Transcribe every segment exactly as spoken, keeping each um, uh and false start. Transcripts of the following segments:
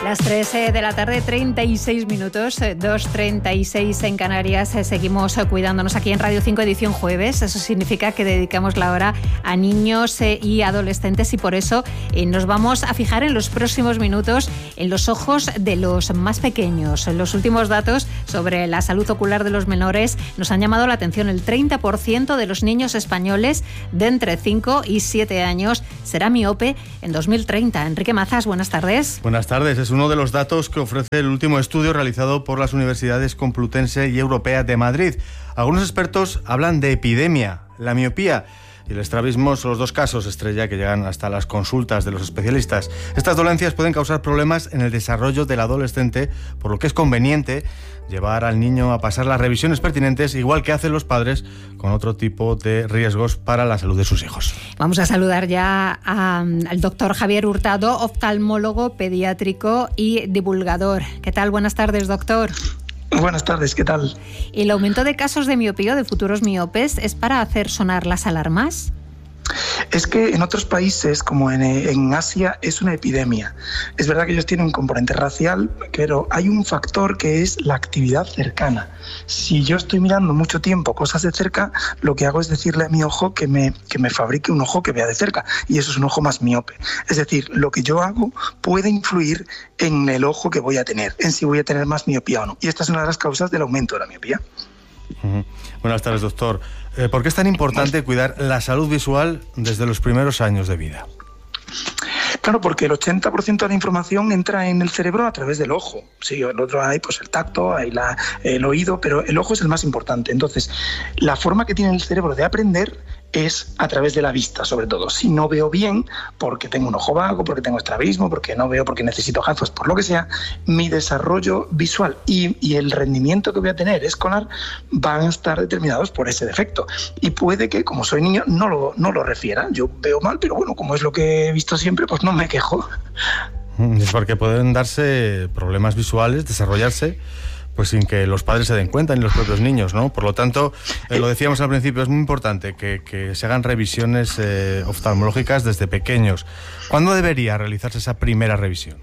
Las tres de la tarde, treinta y seis minutos, dos treinta y seis en Canarias. Seguimos cuidándonos aquí en Radio cinco, edición jueves. Eso significa que dedicamos la hora a niños y adolescentes y por eso nos vamos a fijar en los próximos minutos en los ojos de los más pequeños. Los últimos datos sobre la salud ocular de los menores nos han llamado la atención. El treinta por ciento de los niños españoles de entre cinco y siete años será miope en dos mil treinta. Enrique Mazas, buenas tardes. Buenas tardes. Es uno de los datos que ofrece el último estudio realizado por las universidades Complutense y Europea de Madrid. Algunos expertos hablan de epidemia. La miopía y el estrabismo son los dos casos estrella que llegan hasta las consultas de los especialistas. Estas dolencias pueden causar problemas en el desarrollo del adolescente, por lo que es conveniente llevar al niño a pasar las revisiones pertinentes, igual que hacen los padres con otro tipo de riesgos para la salud de sus hijos. Vamos a saludar ya a, al doctor Javier Hurtado, oftalmólogo, pediátrico y divulgador. ¿Qué tal? Buenas tardes, doctor. Buenas tardes, ¿qué tal? ¿El aumento de casos de miopía o de futuros miopes es para hacer sonar las alarmas? Es que en otros países, como en, en Asia, es una epidemia. Es verdad que ellos tienen un componente racial, pero hay un factor que es la actividad cercana. Si yo estoy mirando mucho tiempo cosas de cerca, lo que hago es decirle a mi ojo que me, que me fabrique un ojo que vea de cerca, y eso es un ojo más miope. Es decir, lo que yo hago puede influir en el ojo que voy a tener, en si voy a tener más miopía o no. Y esta es una de las causas del aumento de la miopía. Uh-huh. Buenas tardes, doctor. Eh, ¿Por qué es tan importante cuidar la salud visual desde los primeros años de vida? Claro, porque el ochenta por ciento de la información entra en el cerebro a través del ojo. Sí, el otro hay pues el tacto, hay la, el oído, pero el ojo es el más importante. Entonces, la forma que tiene el cerebro de aprender es a través de la vista, sobre todo. Si no veo bien, porque tengo un ojo vago, porque tengo estrabismo, porque no veo, porque necesito gafas, por lo que sea, mi desarrollo visual y, y el rendimiento que voy a tener escolar van a estar determinados por ese defecto. Y puede que, como soy niño, no lo, no lo refiera. Yo veo mal, pero bueno, como es lo que he visto siempre, pues no me quejo. Es porque pueden darse problemas visuales, desarrollarse, pues sin que los padres se den cuenta, ni los propios niños, ¿no? Por lo tanto, eh, lo decíamos al principio, es muy importante que, que se hagan revisiones eh, oftalmológicas desde pequeños. ¿Cuándo debería realizarse esa primera revisión?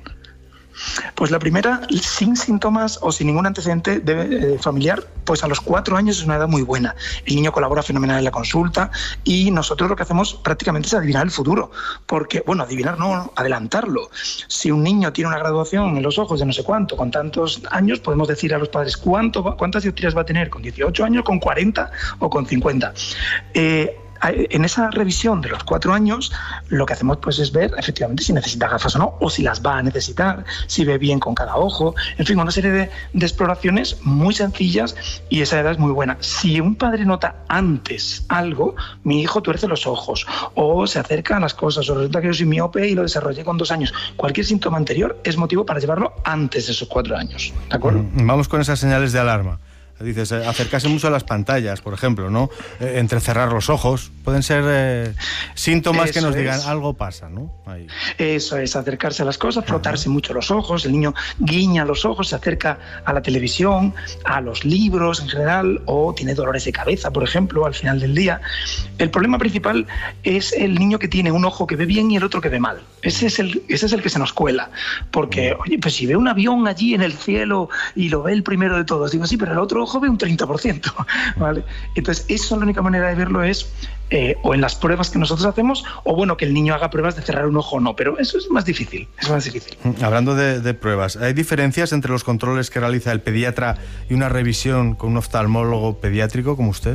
Pues la primera, sin síntomas o sin ningún antecedente de, eh, familiar, pues a los cuatro años es una edad muy buena. El niño colabora fenomenal en la consulta y nosotros lo que hacemos prácticamente es adivinar el futuro. Porque, bueno, adivinar no, adelantarlo. Si un niño tiene una graduación en los ojos de no sé cuánto, con tantos años, podemos decir a los padres cuánto, cuántas dioptrías va a tener, con dieciocho años, con cuarenta o con cincuenta. Eh, En esa revisión de los cuatro años, lo que hacemos pues es ver efectivamente si necesita gafas o no, o si las va a necesitar, si ve bien con cada ojo, en fin, una serie de, de exploraciones muy sencillas y esa edad es muy buena. Si un padre nota antes algo, mi hijo tuerce los ojos o se acerca a las cosas, o resulta que yo soy miope y lo desarrollé con dos años, cualquier síntoma anterior es motivo para llevarlo antes de esos cuatro años, ¿de acuerdo? Vamos con esas señales de alarma. Dices, eh, acercarse mucho a las pantallas, por ejemplo, ¿no? Eh, entrecerrar los ojos. Pueden ser eh, síntomas Eso que nos digan es. algo pasa, ¿no? Ahí. Eso es, acercarse a las cosas, frotarse Ajá. mucho los ojos. El niño guiña los ojos, se acerca a la televisión, a los libros en general, o tiene dolores de cabeza, por ejemplo, al final del día. El problema principal es el niño que tiene un ojo que ve bien y el otro que ve mal. Ese es el, ese es el que se nos cuela. Porque, oye, pues si ve un avión allí en el cielo y lo ve el primero de todos, digo, sí, pero el otro ojo ve un treinta por ciento, ¿vale? Entonces, eso la única manera de verlo es eh, o en las pruebas que nosotros hacemos, o bueno, que el niño haga pruebas de cerrar un ojo o no, pero eso es más difícil, es más difícil. Hablando de, de pruebas, ¿hay diferencias entre los controles que realiza el pediatra y una revisión con un oftalmólogo pediátrico como usted?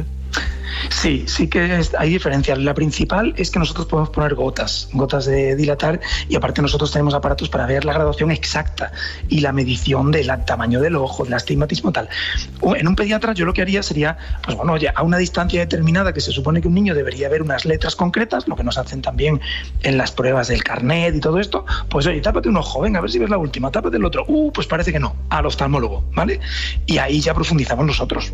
Sí, sí que es, hay diferencias. La principal es que nosotros podemos poner gotas, gotas de dilatar, y aparte nosotros tenemos aparatos para ver la graduación exacta y la medición del tamaño del ojo, del astigmatismo, tal. En un pediatra yo lo que haría sería, pues bueno, oye, a una distancia determinada que se supone que un niño debería ver unas letras concretas, lo que nos hacen también en las pruebas del carnet y todo esto, pues oye, tápate un ojo, venga, a ver si ves la última, tápate el otro, uh, pues parece que no, al oftalmólogo, ¿vale? Y ahí ya profundizamos nosotros.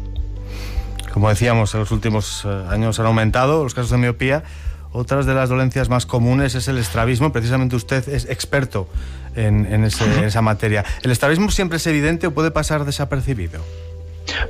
Como decíamos, en los últimos años han aumentado los casos de miopía. Otras de las dolencias más comunes es el estrabismo. Precisamente usted es experto en, en, ese, en esa materia. ¿El estrabismo siempre es evidente o puede pasar desapercibido?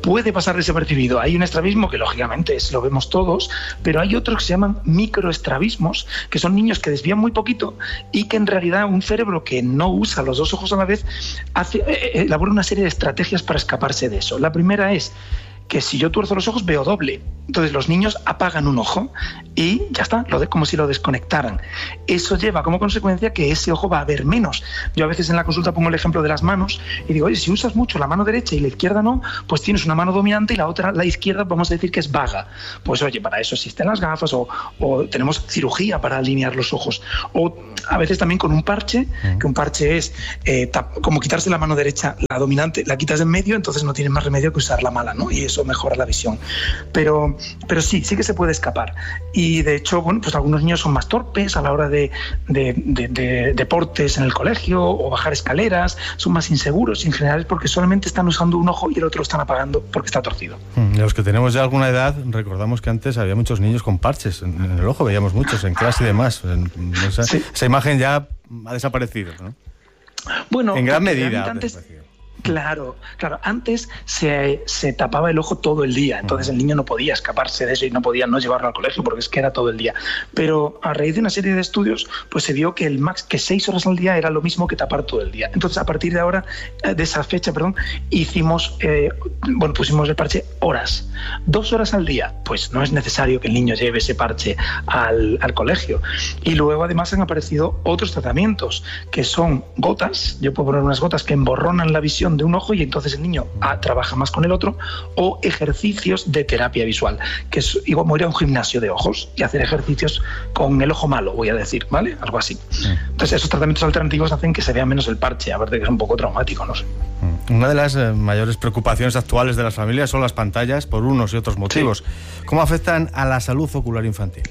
puede pasar desapercibido. Hay un estrabismo que lógicamente es, lo vemos todos, pero hay otros que se llaman microestrabismos, que son niños que desvían muy poquito y que en realidad un cerebro que no usa los dos ojos a la vez hace, eh, elabora una serie de estrategias para escaparse de eso. La primera es que si yo tuerzo los ojos veo doble. Entonces los niños apagan un ojo y ya está, lo de, como si lo desconectaran. Eso lleva como consecuencia que ese ojo va a ver menos. Yo a veces en la consulta pongo el ejemplo de las manos y digo, oye, si usas mucho la mano derecha y la izquierda no, pues tienes una mano dominante y la otra, la izquierda, vamos a decir que es vaga. Pues oye, para eso existen las gafas o, o tenemos cirugía para alinear los ojos. O a veces también con un parche, que un parche es eh, tap, como quitarse la mano derecha, la dominante, la quitas de en medio, entonces no tienes más remedio que usar la mala, ¿no? Y eso mejora la visión. Pero, pero sí, sí que se puede escapar. Y de hecho, bueno, pues algunos niños son más torpes a la hora de, de, de, de deportes en el colegio o bajar escaleras, son más inseguros y en general es porque solamente están usando un ojo y el otro lo están apagando porque está torcido. Los que tenemos ya alguna edad, recordamos que antes había muchos niños con parches en, en el ojo, veíamos muchos en clase y demás. En, esa, sí. esa imagen ya ha desaparecido, ¿no? Bueno, en gran medida. Antes, Claro, claro. Antes se, se tapaba el ojo todo el día, entonces el niño no podía escaparse de eso y no podía no llevarlo al colegio porque es que era todo el día. Pero a raíz de una serie de estudios, pues se vio que el max, que seis horas al día era lo mismo que tapar todo el día. Entonces a partir de ahora, de esa fecha, perdón, hicimos, eh, bueno, pusimos el parche horas. Dos horas al día, pues no es necesario que el niño lleve ese parche al, al colegio. Y luego además han aparecido otros tratamientos que son gotas. Yo puedo poner unas gotas que emborronan la visión de un ojo y entonces el niño ah, trabaja más con el otro, o ejercicios de terapia visual, que es igual como ir a un gimnasio de ojos y hacer ejercicios con el ojo malo, voy a decir, ¿vale? Algo así. Entonces esos tratamientos alternativos hacen que se vea menos el parche, aparte que es un poco traumático, no sé. Una de las eh, mayores preocupaciones actuales de las familias son las pantallas por unos y otros motivos. Sí. ¿Cómo afectan a la salud ocular infantil?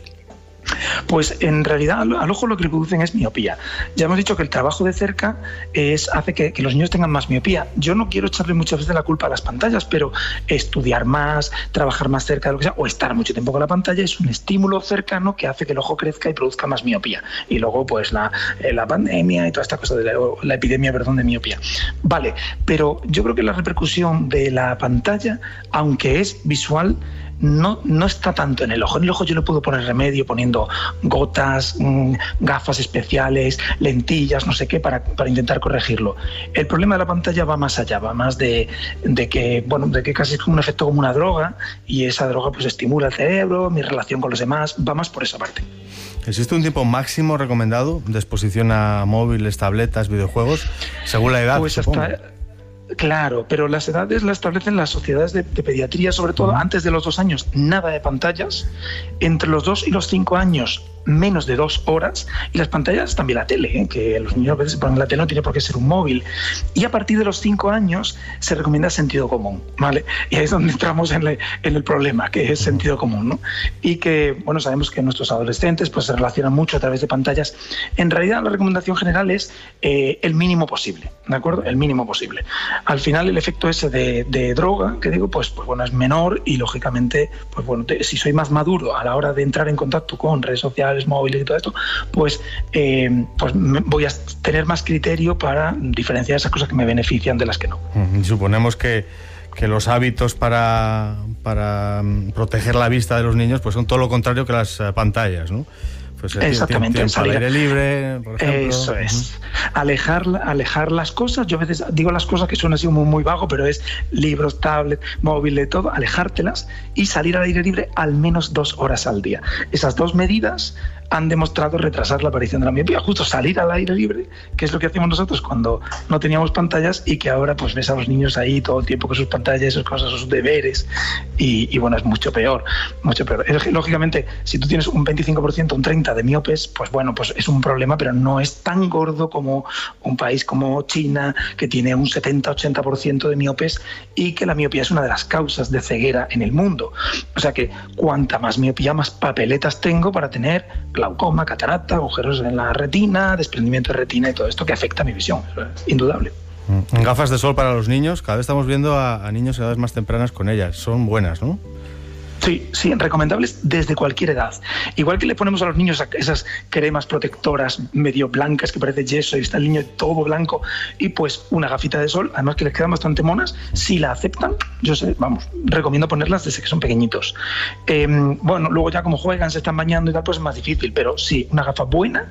Pues en realidad al, al ojo lo que le producen es miopía. Ya hemos dicho que el trabajo de cerca es, hace que, que los niños tengan más miopía. Yo no quiero echarle muchas veces la culpa a las pantallas, pero estudiar más, trabajar más cerca de lo que sea, o estar mucho tiempo con la pantalla es un estímulo cercano que hace que el ojo crezca y produzca más miopía. Y luego pues la, la pandemia y toda esta cosa de la, la epidemia, perdón, de miopía. Vale, pero yo creo que la repercusión de la pantalla, aunque es visual, No, no está tanto en el ojo. En el ojo yo le puedo poner remedio poniendo gotas, mmm, gafas especiales, lentillas, no sé qué, para, para intentar corregirlo. El problema de la pantalla va más allá, va más de, de que, bueno, de que casi es como un efecto como una droga y esa droga pues estimula el cerebro, mi relación con los demás, va más por esa parte. ¿Existe un tiempo máximo recomendado de exposición a móviles, tabletas, videojuegos, según la edad? Pues hasta... Claro, pero las edades las establecen las sociedades de, de pediatría, sobre todo antes de los dos años, nada de pantallas, entre los dos y los cinco años, menos de dos horas, y las pantallas también la tele, ¿eh? Que los niños a veces ponen la tele, no tiene por qué ser un móvil. Y a partir de los cinco años se recomienda sentido común, ¿vale? Y ahí es donde entramos en, le, en el problema, que es sentido común, ¿no? Y que, bueno, sabemos que nuestros adolescentes pues se relacionan mucho a través de pantallas. En realidad la recomendación general es eh, el mínimo posible, ¿de acuerdo? El mínimo posible. Al final el efecto ese de, de droga, que digo, pues, pues bueno, es menor y lógicamente, pues bueno, te, si soy más maduro a la hora de entrar en contacto con redes sociales, móviles y todo esto, pues, eh, pues voy a tener más criterio para diferenciar esas cosas que me benefician de las que no. Y suponemos que, que los hábitos para, para proteger la vista de los niños pues son todo lo contrario que las uh, pantallas, ¿no? Pues el Exactamente, tiempo al aire libre, por ejemplo. Eso es. Alejar, alejar las cosas. Yo a veces digo las cosas que suenan así muy, muy vago, pero es libros, tablet, móvil, todo, alejártelas y salir al aire libre al menos dos horas al día. Esas dos medidas han demostrado retrasar la aparición de la miopía. Justo salir al aire libre, que es lo que hacíamos nosotros cuando no teníamos pantallas y que ahora pues ves a los niños ahí todo el tiempo con sus pantallas, sus cosas, sus deberes y, y bueno, es mucho peor, mucho peor. Lógicamente, si tú tienes un veinticinco por ciento, un treinta por ciento de miopes, pues bueno, pues es un problema, pero no es tan gordo como un país como China, que tiene un setenta ochenta por ciento de miopes y que la miopía es una de las causas de ceguera en el mundo. O sea que cuanta más miopía, más papeletas tengo para tener glaucoma, catarata, agujeros en la retina, desprendimiento de retina y todo esto que afecta a mi visión, es indudable. Gafas de sol para los niños, cada vez estamos viendo a, a niños de edades más tempranas con ellas, son buenas, ¿no? Sí, sí, recomendables desde cualquier edad. Igual que le ponemos a los niños esas cremas protectoras medio blancas que parece yeso y está el niño todo blanco, y pues una gafita de sol, además que les quedan bastante monas, si la aceptan, yo sé, vamos, recomiendo ponerlas desde que son pequeñitos. Eh, bueno, luego ya como juegan, se están bañando y tal, pues es más difícil, pero sí, una gafa buena,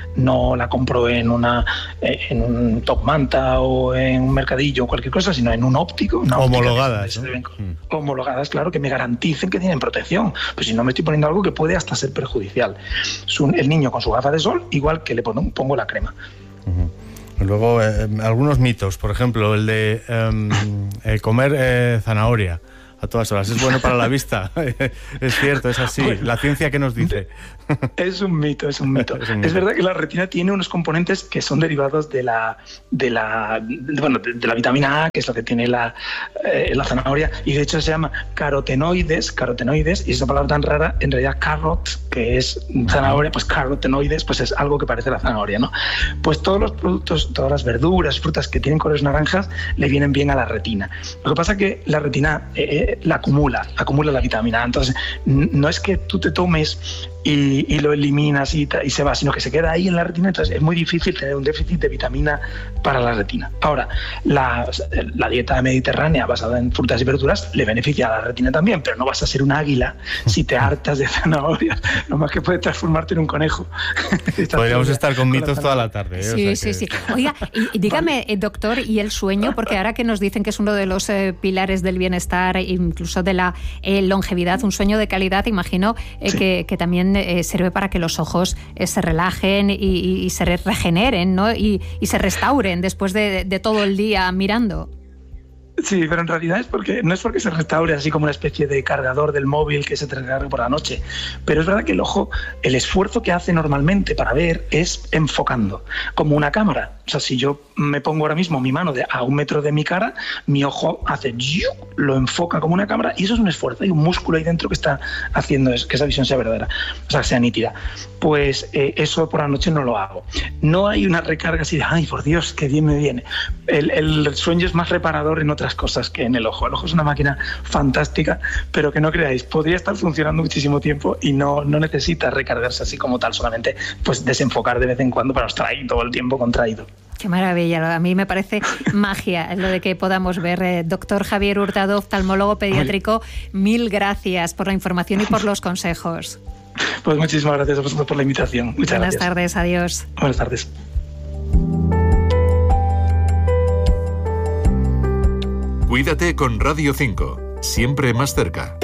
no la compro en una eh, en un Top Manta o en un mercadillo o cualquier cosa, sino en un óptico. Una homologadas. óptica, ¿no? mm. Homologadas, claro, que me garanticen que tienen protección, pues si no me estoy poniendo algo que puede hasta ser perjudicial. Su, el niño con su gafa de sol, igual que le pongo, pongo la crema. Uh-huh. Luego, eh, algunos mitos, por ejemplo, el de eh, el comer eh, zanahoria a todas horas. ¿Es bueno para la vista? Es cierto, es así. Bueno, la ciencia, ¿qué nos dice? Es un mito, es un mito. es un mito. Es verdad que la retina tiene unos componentes que son derivados de la, de la, de, bueno, de, de la vitamina A, que es lo que tiene la, eh, la zanahoria, y de hecho se llama carotenoides, carotenoides, y esa palabra tan rara, en realidad carrot, que es zanahoria, pues carotenoides, pues es algo que parece la zanahoria, ¿no? Pues todos los productos, todas las verduras, frutas que tienen colores naranjas, le vienen bien a la retina. Lo que pasa es que la retina eh, la acumula, acumula la vitamina A, entonces no es que tú te tomes Y, y lo eliminas y, y se va, sino que se queda ahí en la retina, entonces es muy difícil tener un déficit de vitamina para la retina. Ahora, la, la dieta mediterránea basada en frutas y verduras le beneficia a la retina también, pero no vas a ser un águila si te hartas de zanahorias, lo más que puede transformarte en un conejo. Podríamos estar con mitos toda la tarde. ¿eh? Sí, o sea sí, que... sí. Oiga, y, y dígame, vale. doctor, ¿y el sueño? Porque ahora que nos dicen que es uno de los eh, pilares del bienestar, incluso de la eh, longevidad, un sueño de calidad, imagino eh, sí. que, que también Eh, sirve para que los ojos eh, se relajen y, y, y se regeneren, ¿no? y, y se restauren después de, de todo el día mirando. Sí, pero en realidad es porque no es porque se restaure así como una especie de cargador del móvil que se te recarga por la noche, pero es verdad que el ojo, el esfuerzo que hace normalmente para ver es enfocando, como una cámara. O sea, si yo me pongo ahora mismo mi mano de, a un metro de mi cara, mi ojo hace lo enfoca como una cámara, y eso es un esfuerzo, hay un músculo ahí dentro que está haciendo eso, que esa visión sea verdadera, o sea, sea nítida. Pues eh, eso por la noche no lo hago. No hay una recarga así de, ay, por Dios, qué bien me viene. El, el sueño es más reparador en otras cosas que en el ojo. El ojo es una máquina fantástica, pero que no creáis, podría estar funcionando muchísimo tiempo y no, no necesita recargarse así como tal, solamente pues desenfocar de vez en cuando para no estar ahí todo el tiempo contraído. Qué maravilla, a mí me parece magia lo de que podamos ver. Eh, doctor Javier Hurtado, oftalmólogo pediátrico, mil gracias por la información y por los consejos. Pues muchísimas gracias a vosotros por la invitación. Muchas Buenas gracias. tardes, adiós. Buenas tardes. Cuídate con Radio cinco, siempre más cerca.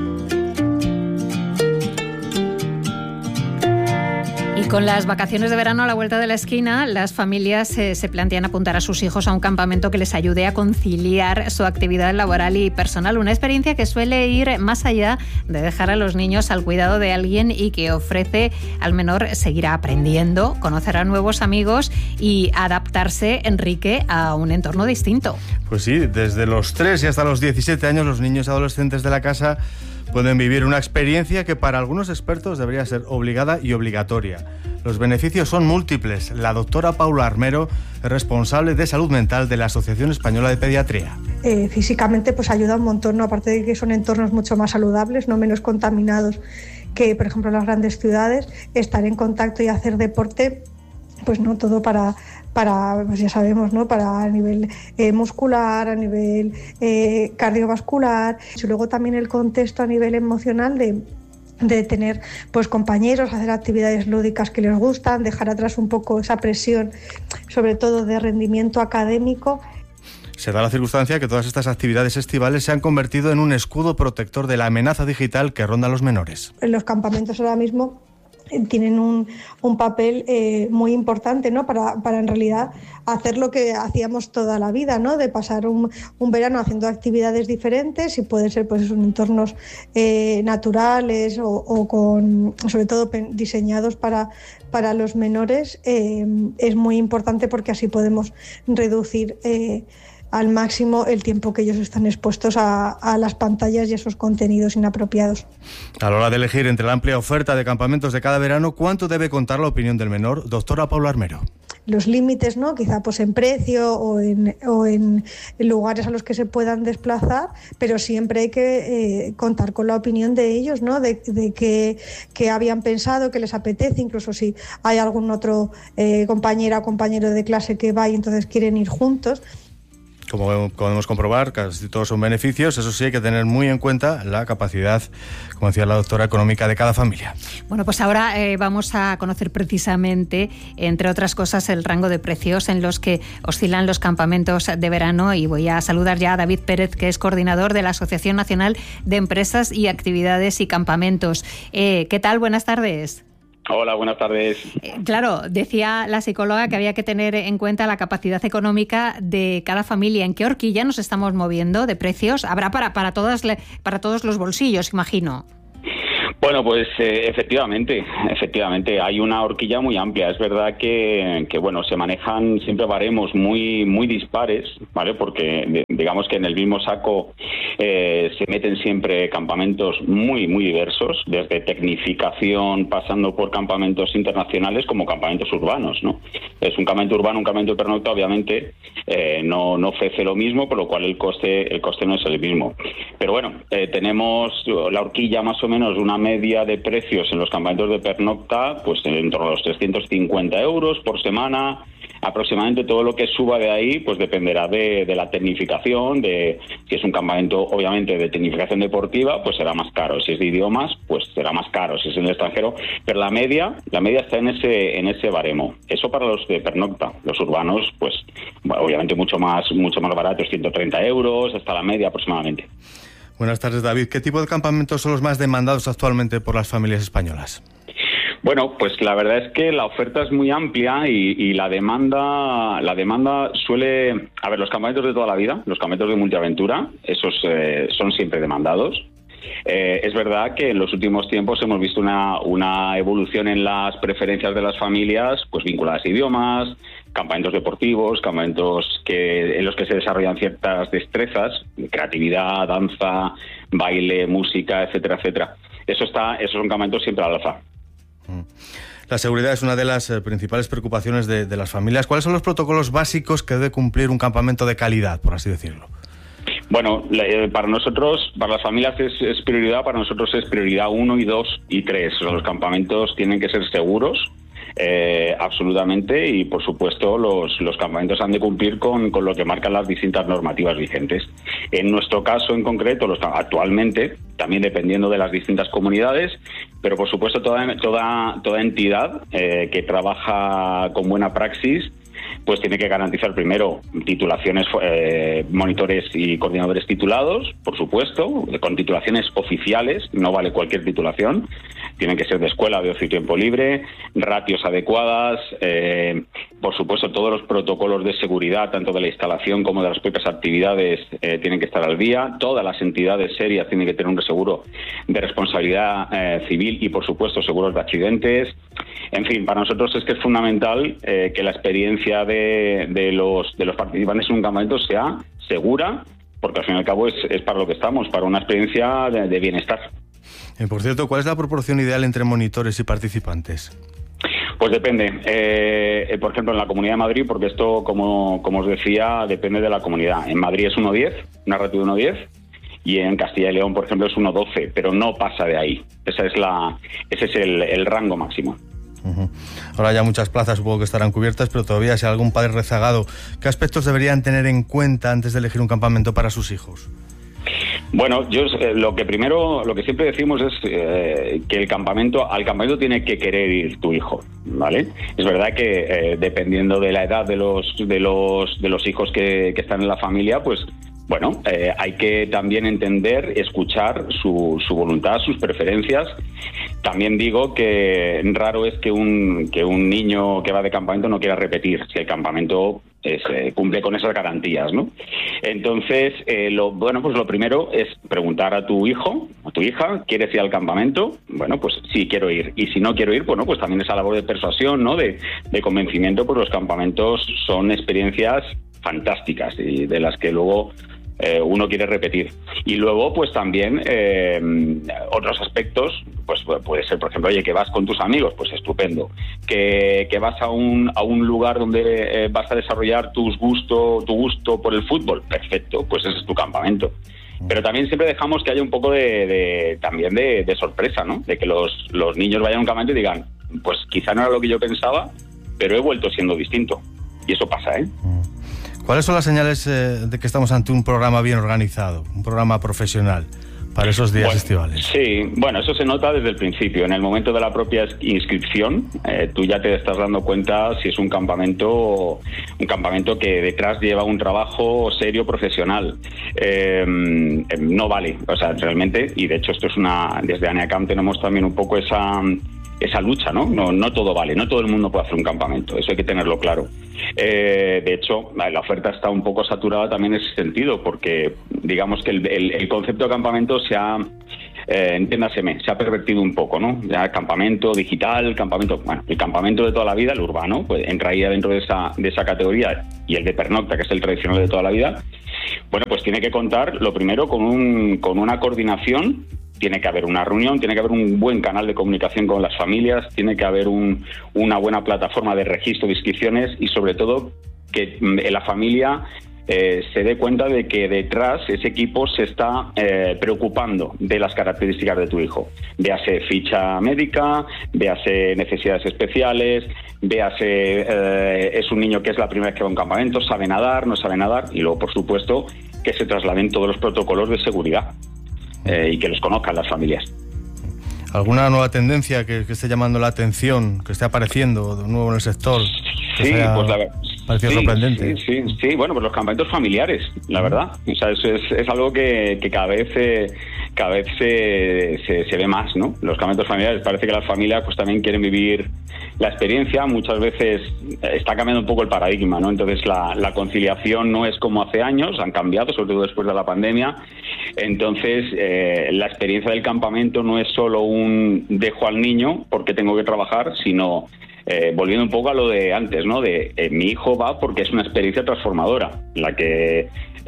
Y con las vacaciones de verano a la vuelta de la esquina, las familias eh, se plantean apuntar a sus hijos a un campamento que les ayude a conciliar su actividad laboral y personal. Una experiencia que suele ir más allá de dejar a los niños al cuidado de alguien y que ofrece al menor seguir aprendiendo, conocer a nuevos amigos y adaptarse, Enrique, a un entorno distinto. Pues sí, desde los tres y hasta los diecisiete años los niños y adolescentes de la casa pueden vivir una experiencia que para algunos expertos debería ser obligada y obligatoria. Los beneficios son múltiples. La doctora Paula Armero es responsable de salud mental de la Asociación Española de Pediatría. Eh, físicamente pues ayuda un montón, ¿no? Aparte de que son entornos mucho más saludables, no menos contaminados que, por ejemplo, las grandes ciudades. Estar en contacto y hacer deporte, pues no todo para... para, pues ya sabemos, ¿no? Para a nivel eh, muscular, a nivel eh, cardiovascular, y luego también el contexto a nivel emocional de, de tener pues compañeros, hacer actividades lúdicas que les gustan, dejar atrás un poco esa presión, sobre todo de rendimiento académico. Se da la circunstancia que todas estas actividades estivales se han convertido en un escudo protector de la amenaza digital que ronda a los menores. En los campamentos ahora mismo tienen un, un papel eh, muy importante, ¿no? Para, para en realidad hacer lo que hacíamos toda la vida, ¿no? De pasar un, un verano haciendo actividades diferentes, y pueden ser pues en entornos eh, naturales o, o con, sobre todo diseñados para, para los menores. Eh, es muy importante porque así podemos reducir eh, al máximo el tiempo que ellos están expuestos a, a las pantallas y a esos contenidos inapropiados. A la hora de elegir entre la amplia oferta de campamentos de cada verano, ¿cuánto debe contar la opinión del menor? Doctora Paula Armero. los límites, ¿no? Quizá pues en precio o en, o en lugares a los que se puedan desplazar, pero siempre hay que eh, contar con la opinión de ellos, ¿no? De, de que, que habían pensado, que les apetece, incluso si hay algún otro eh, compañera o compañero de clase que va y entonces quieren ir juntos. Como podemos comprobar, casi todos son beneficios. Eso sí, hay que tener muy en cuenta la capacidad, como decía la doctora, económica de cada familia. Bueno, pues ahora eh, vamos a conocer precisamente, entre otras cosas, el rango de precios en los que oscilan los campamentos de verano, y voy a saludar ya a David Pérez, que es coordinador de la Asociación Nacional de Empresas y Actividades y Campamentos. Eh, ¿Qué tal? Buenas tardes. Hola, buenas tardes. Eh, claro, decía la psicóloga que había que tener en cuenta la capacidad económica de cada familia. ¿En qué horquilla nos estamos moviendo de precios? Habrá para, para, todas, para todos los bolsillos, imagino. Bueno, pues eh, efectivamente, efectivamente, hay una horquilla muy amplia. Es verdad que, que bueno, se manejan siempre baremos muy muy dispares, ¿vale? Porque digamos que en el mismo saco eh, se meten siempre campamentos muy muy diversos, desde tecnificación, pasando por campamentos internacionales como campamentos urbanos, ¿no? Es un campamento urbano, un campamento de pernocta, obviamente eh, no no ofrece lo mismo, por lo cual el coste el coste no es el mismo. Pero bueno, eh, tenemos la horquilla más o menos una media de precios en los campamentos de pernocta, pues en torno a los trescientos cincuenta euros por semana. Aproximadamente todo lo que suba de ahí pues dependerá de, de la tecnificación, de si es un campamento obviamente de tecnificación deportiva, pues será más caro. Si es de idiomas, pues será más caro. Si es en el extranjero, pero la media, la media está en ese en ese baremo. Eso para los de pernocta. Los urbanos, pues bueno, obviamente mucho más mucho más baratos, ciento treinta euros hasta la media aproximadamente. Buenas tardes, David. ¿Qué tipo de campamentos son los más demandados actualmente por las familias españolas? Bueno, pues la verdad es que la oferta es muy amplia y, y la demanda la demanda suele... A ver, los campamentos de toda la vida, los campamentos de multiaventura, esos eh, son siempre demandados. Eh, es verdad que en los últimos tiempos hemos visto una, una evolución en las preferencias de las familias, pues vinculadas a idiomas, campamentos deportivos, campamentos que en los que se desarrollan ciertas destrezas, creatividad, danza, baile, música, etcétera, etcétera. Eso está, esos son campamentos siempre al alza. La seguridad es una de las eh, principales preocupaciones de, de las familias. ¿Cuáles son los protocolos básicos que debe cumplir un campamento de calidad, por así decirlo? Bueno, para nosotros, para las familias es, es prioridad, para nosotros es prioridad uno y dos y tres. O sea, los campamentos tienen que ser seguros, eh, absolutamente, y por supuesto los, los campamentos han de cumplir con, con lo que marcan las distintas normativas vigentes. En nuestro caso en concreto, los, actualmente, también dependiendo de las distintas comunidades, pero por supuesto toda, toda, toda entidad eh, que trabaja con buena praxis, pues tiene que garantizar primero titulaciones, eh, monitores y coordinadores titulados, por supuesto, con titulaciones oficiales, no vale cualquier titulación, tienen que ser de escuela, de ocio y tiempo libre, ratios adecuadas, eh, por supuesto todos los protocolos de seguridad, tanto de la instalación como de las propias actividades, eh, tienen que estar al día, todas las entidades serias tienen que tener un seguro de responsabilidad eh, civil y por supuesto seguros de accidentes. En fin, para nosotros es que es fundamental eh, que la experiencia de, de, los, de los participantes en un campamento sea segura, porque al fin y al cabo es, es para lo que estamos, para una experiencia de, de bienestar. Eh, por cierto, ¿cuál es la proporción ideal entre monitores y participantes? Pues depende. Eh, por ejemplo, en la Comunidad de Madrid, porque esto, como, como os decía, depende de la comunidad. En Madrid es uno diez, una ratio de uno diez, y en Castilla y León, por ejemplo, es uno doce, pero no pasa de ahí. Esa es la, ese es el, el rango máximo. Uh-huh. Ahora ya muchas plazas supongo que estarán cubiertas, pero todavía si hay algún padre rezagado, ¿qué aspectos deberían tener en cuenta antes de elegir un campamento para sus hijos? Bueno, yo eh, lo que primero, lo que siempre decimos es eh, que el campamento, al campamento tiene que querer ir tu hijo, ¿vale? Es verdad que eh, dependiendo de la edad de los de los de los hijos que, que están en la familia, pues bueno, eh, hay que también entender, escuchar su, su voluntad, sus preferencias. También digo que raro es que un que un niño que va de campamento no quiera repetir si el campamento es, eh, cumple con esas garantías, ¿no? Entonces, eh, lo bueno, pues lo primero es preguntar a tu hijo, a tu hija, ¿quieres ir al campamento? Bueno, pues sí, quiero ir. Y si no quiero ir, bueno, pues también esa labor de persuasión, ¿no? De, de convencimiento, pues los campamentos son experiencias fantásticas y de las que luego eh, uno quiere repetir. Y luego, pues también eh, otros aspectos, pues puede ser, por ejemplo, oye, que vas con tus amigos, pues estupendo. Que, que vas a un, a un lugar donde eh, vas a desarrollar tus gusto, tu gusto por el fútbol, perfecto, pues ese es tu campamento. Pero también siempre dejamos que haya un poco de, de también de, de sorpresa, ¿no? De que los, los niños vayan a un campamento y digan, pues quizá no era lo que yo pensaba, pero he vuelto siendo distinto. Y eso pasa, ¿eh? ¿Cuáles son las señales eh, de que estamos ante un programa bien organizado, un programa profesional para esos días bueno, estivales? Sí, bueno, eso se nota desde el principio. En el momento de la propia inscripción, eh, tú ya te estás dando cuenta si es un campamento, un campamento que detrás lleva un trabajo serio, profesional. Eh, no vale, o sea, realmente, y de hecho esto es una, desde ANEACAM tenemos también un poco esa... esa lucha, ¿no? ¿no? No todo vale, no todo el mundo puede hacer un campamento, eso hay que tenerlo claro. Eh, de hecho, la oferta está un poco saturada también en ese sentido, porque digamos que el, el, el concepto de campamento se ha, eh, entiéndaseme, se ha pervertido un poco, ¿no? Ya campamento digital, campamento, bueno, el campamento de toda la vida, el urbano, pues entraría dentro de esa, de esa categoría, y el de pernocta, que es el tradicional de toda la vida, bueno, pues tiene que contar, lo primero, con, un, con una coordinación. Tiene que haber una reunión, tiene que haber un buen canal de comunicación con las familias, tiene que haber un, una buena plataforma de registro de inscripciones y, sobre todo, que la familia eh, se dé cuenta de que detrás ese equipo se está eh, preocupando de las características de tu hijo. Véase ficha médica, véase necesidades especiales, véase eh, es un niño que es la primera vez que va a un campamento, sabe nadar, no sabe nadar, y luego, por supuesto, que se trasladen todos los protocolos de seguridad. Eh, y que los conozcan las familias. ¿Alguna nueva tendencia que, que esté llamando la atención, que esté apareciendo de nuevo en el sector? Sí, pues la verdad. Parecía sí, sorprendente. Sí, sí, sí, bueno, pues los campamentos familiares, la verdad. O sea, es, es, es algo que, que cada vez, eh, cada vez se, se, se ve más, ¿no? Los campamentos familiares, parece que las familias pues también quieren vivir la experiencia. Muchas veces está cambiando un poco el paradigma, ¿no? Entonces la, la conciliación no es como hace años, han cambiado, sobre todo después de la pandemia. Entonces eh, la experiencia del campamento no es solo un dejo al niño porque tengo que trabajar, sino eh, volviendo un poco a lo de antes, ¿no? De eh, mi hijo va porque es una experiencia transformadora, la que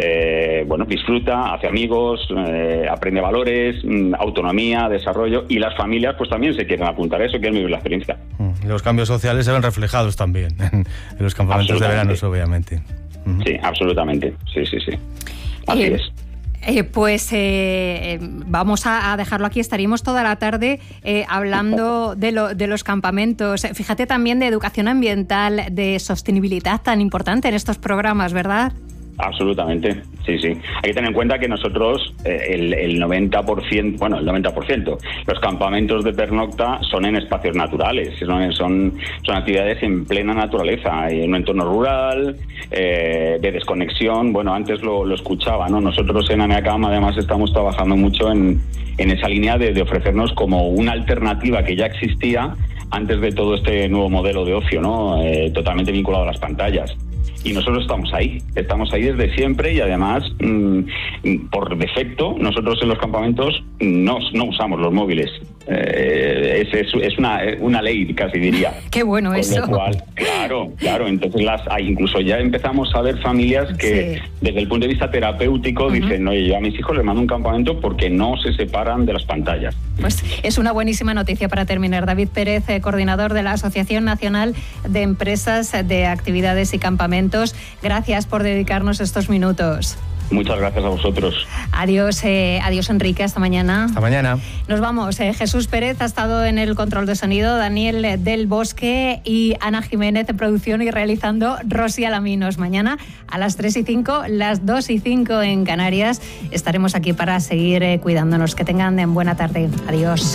eh, bueno, disfruta, hace amigos, eh, aprende valores, autonomía, desarrollo, y las familias pues también se quieren apuntar a eso, quieren vivir la experiencia. Y los cambios sociales se ven reflejados también en los campamentos de verano, obviamente. Sí, absolutamente, sí, sí, sí. Así eh, es. Eh, pues eh, vamos a, a dejarlo aquí. Estaríamos toda la tarde eh, hablando de, lo, de los campamentos. Fíjate también de educación ambiental, de sostenibilidad tan importante en estos programas, ¿verdad? Absolutamente, sí, sí. Hay que tener en cuenta que nosotros, eh, el, el noventa por ciento, bueno, el noventa por ciento, los campamentos de pernocta son en espacios naturales, son, son, son actividades en plena naturaleza, en un entorno rural, eh, de desconexión. Bueno, antes lo, lo escuchaba, ¿no? Nosotros en ANEACAM además estamos trabajando mucho en, en esa línea de, de ofrecernos como una alternativa que ya existía antes de todo este nuevo modelo de ocio, ¿no? Eh, totalmente vinculado a las pantallas. Y nosotros estamos ahí, estamos ahí desde siempre, y además, mmm, por defecto, nosotros en los campamentos no, no usamos los móviles. Eh, es, es, es una, una ley, casi diría. Qué bueno Con eso. Lo cual, claro, claro. Entonces, las, hay, incluso ya empezamos a ver familias que, sí, desde el punto de vista terapéutico, uh-huh, dicen, oye, yo a mis hijos les mando un campamento porque no se separan de las pantallas. Pues es una buenísima noticia para terminar. David Pérez, eh, coordinador de la Asociación Nacional de Empresas de Actividades y Campamentos, gracias por dedicarnos estos minutos. Muchas gracias a vosotros. Adiós, eh, adiós Enrique, hasta mañana. Hasta mañana. Nos vamos. Eh, Jesús Pérez ha estado en el control de sonido, Daniel del Bosque y Ana Jiménez en producción, y realizando Rosy Alaminos. Mañana a las tres y cinco, las dos y cinco en Canarias, estaremos aquí para seguir eh, cuidándonos. Que tengan en buena tarde. Adiós.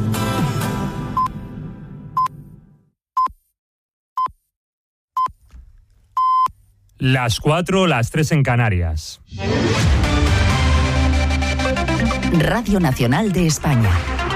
Las cuatro, las tres en Canarias. Radio Nacional de España.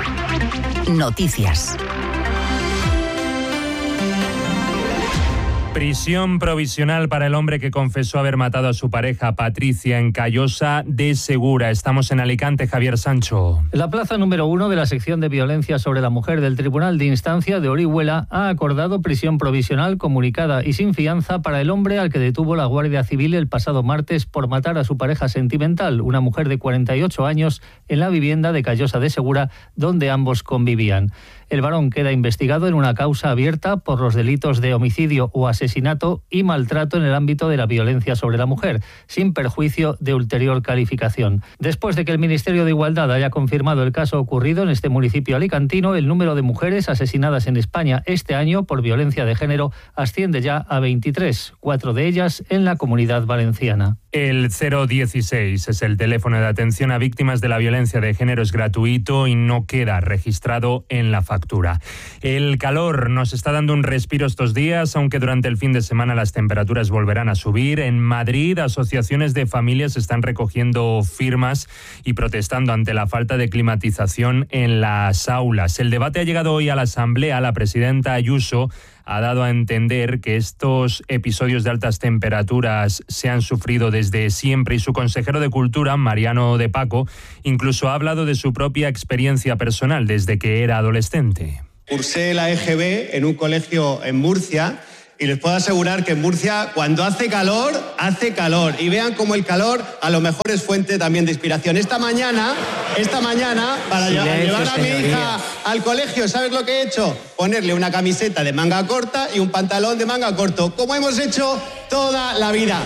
Noticias. Prisión provisional para el hombre que confesó haber matado a su pareja Patricia en Callosa de Segura. Estamos en Alicante, Javier Sancho. La plaza número uno de la sección de violencia sobre la mujer del Tribunal de Instancia de Orihuela ha acordado prisión provisional comunicada y sin fianza para el hombre al que detuvo la Guardia Civil el pasado martes por matar a su pareja sentimental, una mujer de cuarenta y ocho años, en la vivienda de Callosa de Segura, donde ambos convivían. El varón queda investigado en una causa abierta por los delitos de homicidio o asesinato y maltrato en el ámbito de la violencia sobre la mujer, sin perjuicio de ulterior calificación. Después de que el Ministerio de Igualdad haya confirmado el caso ocurrido en este municipio alicantino, el número de mujeres asesinadas en España este año por violencia de género asciende ya a veintitrés, cuatro de ellas en la Comunidad Valenciana. El cero dieciséis es el teléfono de atención a víctimas de la violencia de género, es gratuito y no queda registrado en la factura. El calor nos está dando un respiro estos días, aunque durante el fin de semana las temperaturas volverán a subir. En Madrid, asociaciones de familias están recogiendo firmas y protestando ante la falta de climatización en las aulas. El debate ha llegado hoy a la Asamblea. La presidenta Ayuso ha dado a entender que estos episodios de altas temperaturas se han sufrido desde siempre y su consejero de Cultura, Mariano de Paco, incluso ha hablado de su propia experiencia personal desde que era adolescente. Cursé la E G B en un colegio en Murcia y les puedo asegurar que en Murcia cuando hace calor, hace calor. Y vean cómo el calor a lo mejor es fuente también de inspiración. Esta mañana, esta mañana, para Silencio, llevar a mi señoría. hija al colegio, ¿sabes lo que he hecho? Ponerle una camiseta de manga corta y un pantalón de manga corto, como hemos hecho toda la vida.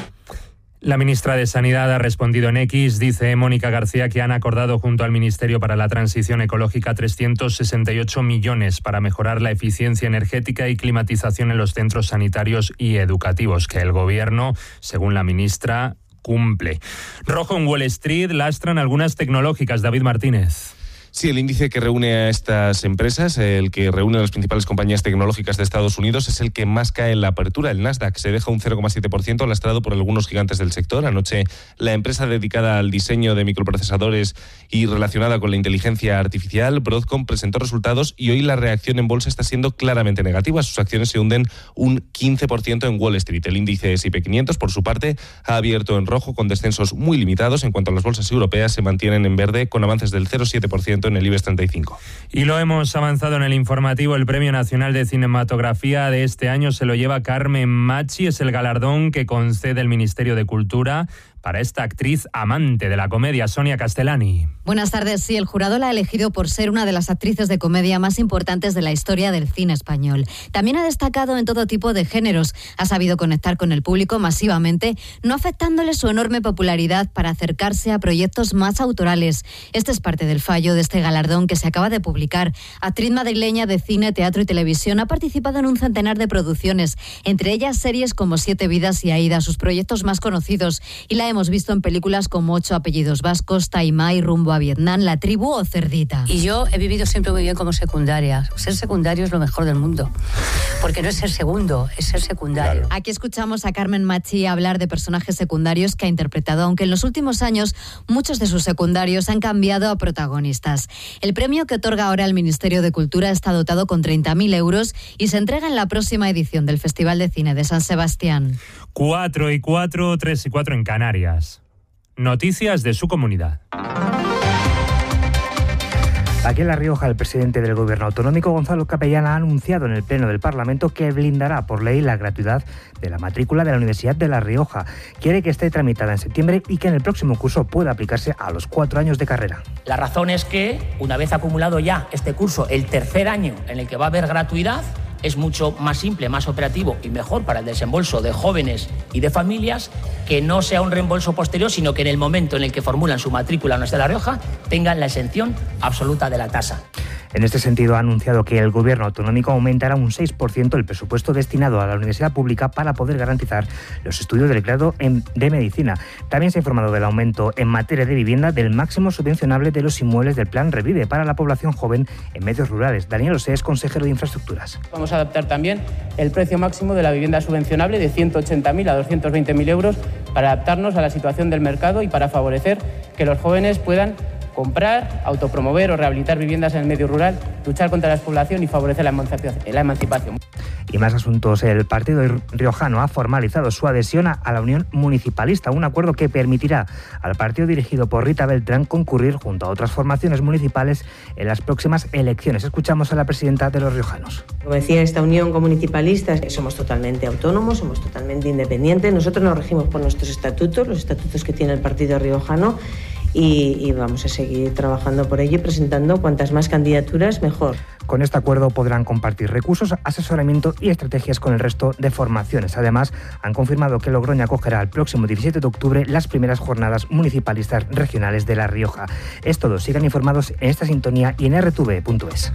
La ministra de Sanidad ha respondido en X, dice Mónica García, que han acordado junto al Ministerio para la Transición Ecológica trescientos sesenta y ocho millones para mejorar la eficiencia energética y climatización en los centros sanitarios y educativos, que el Gobierno, según la ministra, cumple. Rojo en Wall Street, lastran algunas tecnológicas. David Martínez. Sí, el índice que reúne a estas empresas, el que reúne a las principales compañías tecnológicas de Estados Unidos, es el que más cae en la apertura. El Nasdaq se deja un cero coma siete por ciento, lastrado por algunos gigantes del sector. Anoche, la empresa dedicada al diseño de microprocesadores y relacionada con la inteligencia artificial, Broadcom, presentó resultados y hoy la reacción en bolsa está siendo claramente negativa. Sus acciones se hunden un quince por ciento en Wall Street. El índice ese y pe quinientos, por su parte, ha abierto en rojo con descensos muy limitados. En cuanto a las bolsas europeas, se mantienen en verde con avances del cero coma siete por ciento en el IBEX treinta y cinco. Y lo hemos avanzado en el informativo. El Premio Nacional de Cinematografía de este año se lo lleva Carmen Machi. Es el galardón que concede el Ministerio de Cultura para esta actriz amante de la comedia, Sonia Castellani. Buenas tardes. Sí, el jurado la ha elegido por ser una de las actrices de comedia más importantes de la historia del cine español. También ha destacado en todo tipo de géneros. Ha sabido conectar con el público masivamente, no afectándole su enorme popularidad para acercarse a proyectos más autorales. Este es parte del fallo de este galardón que se acaba de publicar. Actriz madrileña de cine, teatro y televisión, ha participado en un centenar de producciones, entre ellas series como Siete vidas y Aída, sus proyectos más conocidos, y la hemos visto en películas como Ocho apellidos vascos, Taimai, Rumbo a Vietnam, La tribu o Cerdita. Y yo he vivido siempre muy bien como secundaria. Ser secundario es lo mejor del mundo, porque no es ser segundo, es ser secundario. Aquí escuchamos a Carmen Machi hablar de personajes secundarios que ha interpretado, aunque en los últimos años muchos de sus secundarios han cambiado a protagonistas. El premio que otorga ahora el Ministerio de Cultura está dotado con treinta mil euros y se entrega en la próxima edición del Festival de Cine de San Sebastián. Cuatro y cuatro, tres y cuatro en Canarias. Noticias de su comunidad. Aquí en La Rioja, el presidente del Gobierno autonómico, Gonzalo Capellán, ha anunciado en el Pleno del Parlamento que blindará por ley la gratuidad de la matrícula de la Universidad de La Rioja. Quiere que esté tramitada en septiembre y que en el próximo curso pueda aplicarse a los cuatro años de carrera. La razón es que, una vez acumulado ya este curso, el tercer año en el que va a haber gratuidad, es mucho más simple, más operativo y mejor para el desembolso de jóvenes y de familias, que no sea un reembolso posterior, sino que en el momento en el que formulan su matrícula en la Universidad de La Rioja tengan la exención absoluta de la tasa. En este sentido, ha anunciado que el Gobierno autonómico aumentará un seis por ciento el presupuesto destinado a la universidad pública para poder garantizar los estudios del grado en, de medicina. También se ha informado del aumento en materia de vivienda del máximo subvencionable de los inmuebles del Plan Revive para la población joven en medios rurales. Daniel Osé es consejero de Infraestructuras. Vamos a adaptar también el precio máximo de la vivienda subvencionable de ciento ochenta mil a doscientos veinte mil euros para adaptarnos a la situación del mercado y para favorecer que los jóvenes puedan comprar, autopromover o rehabilitar viviendas en el medio rural, luchar contra la despoblación y favorecer la emancipación. Y más asuntos. El partido riojano ha formalizado su adhesión a la Unión Municipalista, un acuerdo que permitirá al partido dirigido por Rita Beltrán concurrir junto a otras formaciones municipales en las próximas elecciones. Escuchamos a la presidenta de los riojanos. Como decía, esta unión municipalista, somos totalmente autónomos, somos totalmente independientes. Nosotros nos regimos por nuestros estatutos, los estatutos que tiene el partido riojano, y, y vamos a seguir trabajando por ello y presentando cuantas más candidaturas mejor. Con este acuerdo podrán compartir recursos, asesoramiento y estrategias con el resto de formaciones. Además, han confirmado que Logroño acogerá el próximo diecisiete de octubre las primeras jornadas municipalistas regionales de La Rioja. Es todo. Sigan informados en esta sintonía y en erre te ve punto es.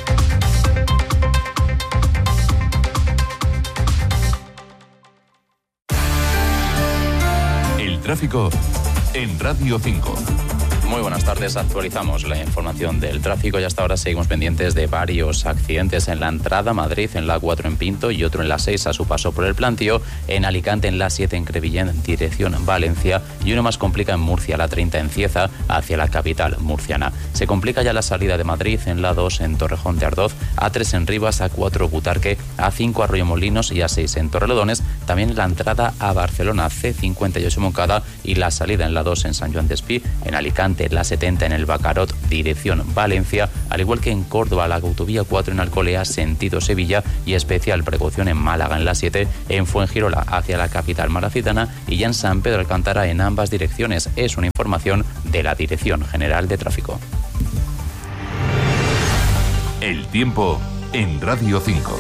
El tráfico en Radio cinco. Muy buenas tardes, actualizamos la información del tráfico y hasta ahora seguimos pendientes de varios accidentes en la entrada a Madrid, en la A cuatro en Pinto y otro en la seis a su paso por el Plantío, en Alicante en la siete en Crevillent, dirección Valencia, y uno más complica en Murcia, la treinta en Cieza, hacia la capital murciana. Se complica ya la salida de Madrid en la dos en Torrejón de Ardoz, A tres en Rivas, A cuatro Butarque, A cinco Arroyomolinos y A seis en Torrelodones, también la entrada a Barcelona, C cincuenta y ocho Moncada y la salida en la dos en San Joan d'Espí, en Alicante la setenta en el Bacarot, dirección Valencia, al igual que en Córdoba, la autovía cuatro en Alcolea, sentido Sevilla, y especial precaución en Málaga en la siete, en Fuengirola hacia la capital malacitana y ya en San Pedro Alcántara en ambas direcciones. Es una información de la Dirección General de Tráfico. El tiempo en Radio cinco.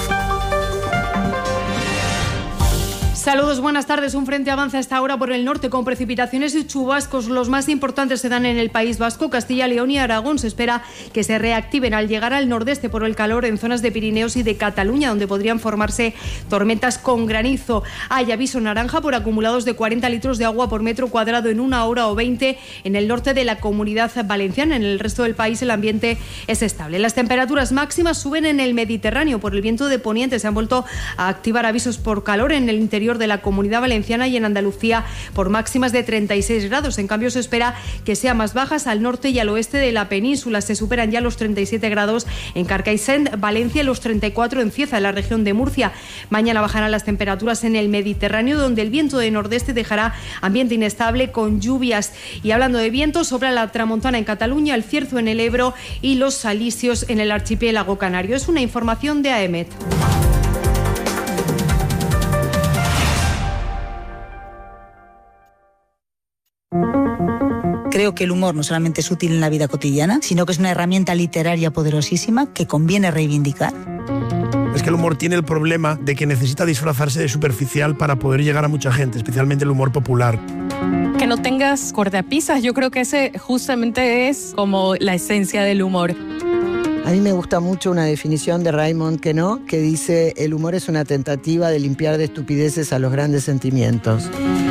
Saludos, buenas tardes. Un frente avanza a esta hora por el norte con precipitaciones y chubascos. Los más importantes se dan en el País Vasco, Castilla, León y Aragón. Se espera que se reactiven al llegar al nordeste por el calor en zonas de Pirineos y de Cataluña, donde podrían formarse tormentas con granizo. Hay aviso naranja por acumulados de cuarenta litros de agua por metro cuadrado en una hora o veinte en el norte de la Comunidad Valenciana. En el resto del país el ambiente es estable. Las temperaturas máximas suben en el Mediterráneo. Por el viento de poniente se han vuelto a activar avisos por calor en el interior de la Comunidad Valenciana y en Andalucía por máximas de treinta y seis grados. En cambio, se espera que sean más bajas al norte y al oeste de la península. Se superan ya los treinta y siete grados en Carcaixent, Valencia, y los treinta y cuatro en Cieza, en la región de Murcia. Mañana bajarán las temperaturas en el Mediterráneo, donde el viento de nordeste dejará ambiente inestable con lluvias. Y hablando de viento, sopla la tramontana en Cataluña, el cierzo en el Ebro y los alisios en el archipiélago canario. Es una información de A E M E T. Creo que el humor no solamente es útil en la vida cotidiana, sino que es una herramienta literaria poderosísima que conviene reivindicar. Es que el humor tiene el problema de que necesita disfrazarse de superficial para poder llegar a mucha gente, especialmente el humor popular. Que no tengas cortapisas, yo creo que ese justamente es como la esencia del humor. A mí me gusta mucho una definición de Raymond Queneau que dice: el humor es una tentativa de limpiar de estupideces a los grandes sentimientos.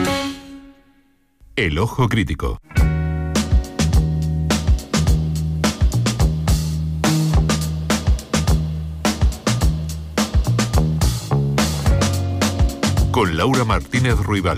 El ojo crítico. Con Laura Martínez Ruibal.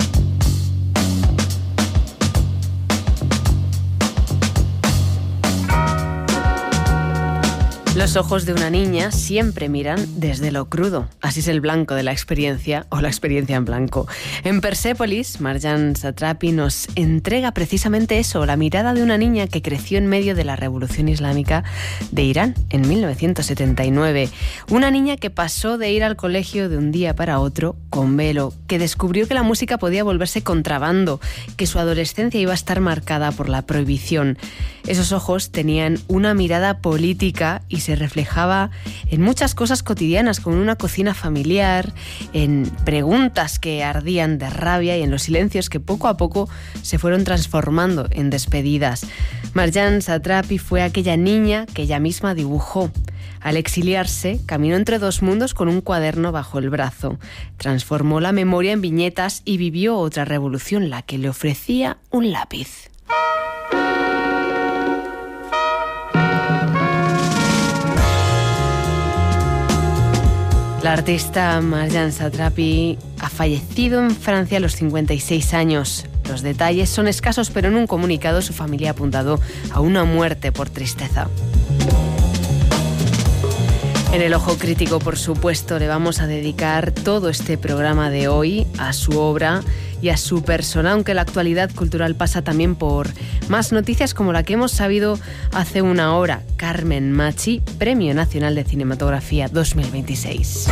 Los ojos de una niña siempre miran desde lo crudo. Así es el blanco de la experiencia o la experiencia en blanco. En Persépolis, Marjane Satrapi nos entrega precisamente eso, la mirada de una niña que creció en medio de la Revolución Islámica de Irán en mil novecientos setenta y nueve. Una niña que pasó de ir al colegio de un día para otro con velo, que descubrió que la música podía volverse contrabando, que su adolescencia iba a estar marcada por la prohibición. Esos ojos tenían una mirada política y se reflejaba en muchas cosas cotidianas, como en una cocina familiar, en preguntas que ardían de rabia y en los silencios que poco a poco se fueron transformando en despedidas. Marjane Satrapi fue aquella niña que ella misma dibujó. Al exiliarse, caminó entre dos mundos con un cuaderno bajo el brazo. Transformó la memoria en viñetas y vivió otra revolución, la que le ofrecía un lápiz. La artista Marjane Satrapi ha fallecido en Francia a los cincuenta y seis años. Los detalles son escasos, pero en un comunicado su familia ha apuntado a una muerte por tristeza. En el Ojo Crítico, por supuesto, le vamos a dedicar todo este programa de hoy a su obra y a su persona, aunque la actualidad cultural pasa también por más noticias como la que hemos sabido hace una hora. Carmen Machi, Premio Nacional de Cinematografía dos mil veintiséis.